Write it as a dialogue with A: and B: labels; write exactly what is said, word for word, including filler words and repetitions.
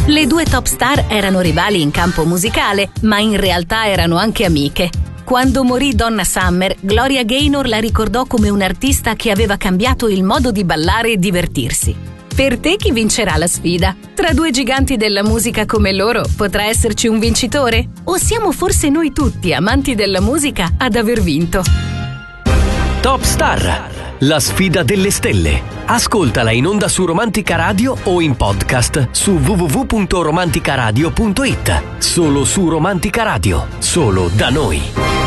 A: Le due top star erano rivali in campo musicale, ma in realtà erano anche amiche. Quando morì Donna Summer, Gloria Gaynor la ricordò come un'artista che aveva cambiato il modo di ballare e divertirsi. Per te chi vincerà la sfida? Tra due giganti della musica come loro potrà esserci un vincitore? O siamo forse noi tutti, amanti della musica, ad aver vinto?
B: Top Star, la sfida delle stelle. Ascoltala in onda su Romantica Radio o in podcast su w w w punto romanticaradio punto it. Solo su Romantica Radio, solo da noi.